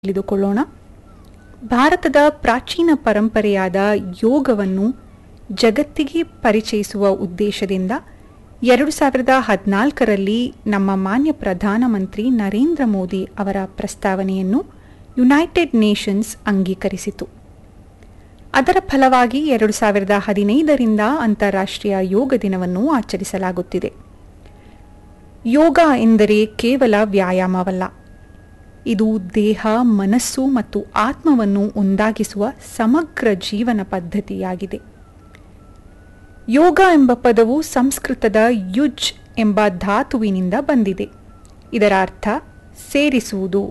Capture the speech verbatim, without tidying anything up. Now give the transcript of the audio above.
ತಿಳಿದುಕೊಳ್ಳೋಣ. ಭಾರತದ ಪ್ರಾಚೀನ ಪರಂಪರೆಯಾದ ಯೋಗವನ್ನು ಜಗತ್ತಿಗೆ ಪರಿಚಯಿಸುವ ಉದ್ದೇಶದಿಂದ ಎರಡು ಸಾವಿರದ ಹದಿನಾಲ್ಕರಲ್ಲಿ ನಮ್ಮ ಮಾನ್ಯ ಪ್ರಧಾನಮಂತ್ರಿ ನರೇಂದ್ರ ಮೋದಿ ಅವರ ಪ್ರಸ್ತಾವನೆಯನ್ನು ಯುನೈಟೆಡ್ ನೇಷನ್ಸ್ ಅಂಗೀಕರಿಸಿತು. ಅದರ ಫಲವಾಗಿ ಎರಡು ಸಾವಿರದ ಹದಿನೈದರಿಂದ ಅಂತಾರಾಷ್ಟ್ರೀಯ ಯೋಗ ದಿನವನ್ನು ಆಚರಿಸಲಾಗುತ್ತಿದೆ. ಯೋಗ ಎಂದರೆ ಕೇವಲ ವ್ಯಾಯಾಮವಲ್ಲ, ಇದು ದೇಹ, ಮನಸ್ಸು ಮತ್ತು ಆತ್ಮವನ್ನು ಒಂದಾಗಿಸುವ ಸಮಗ್ರ ಜೀವನ ಪದ್ಧತಿಯಾಗಿದೆ. ಯೋಗ ಎಂಬ ಪದವು ಸಂಸ್ಕೃತದ ಯುಜ್ ಎಂಬ ಧಾತುವಿನಿಂದ ಬಂದಿದೆ. ಇದರ ಅರ್ಥ ಸೇರಿಸುವುದು